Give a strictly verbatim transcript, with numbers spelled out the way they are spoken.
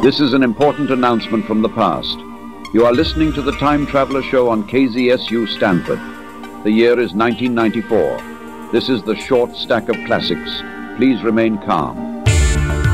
This is an important announcement from the past. You are listening to the Time Traveler Show on K Z S U Stanford. The year is nineteen ninety-four. This is the short stack of classics. Please remain calm.